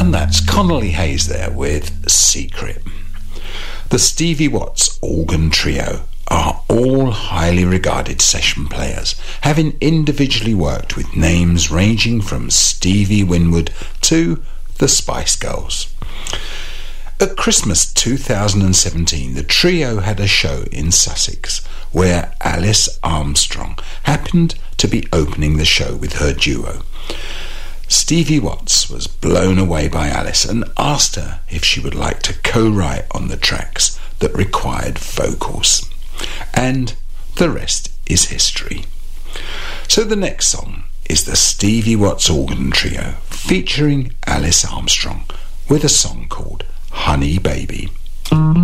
And that's Connolly Hayes there with Secret. The Stevie Watts Organ Trio are all highly regarded session players, having individually worked with names ranging from Stevie Winwood to the Spice Girls. At Christmas 2017, the trio had a show in Sussex where Alice Armstrong happened to be opening the show with her duo. Stevie Watts was blown away by Alice and asked her if she would like to co-write on the tracks that required vocals. And the rest is history. So the next song is the Stevie Watts Organ Trio featuring Alice Armstrong with a song called Honey Baby.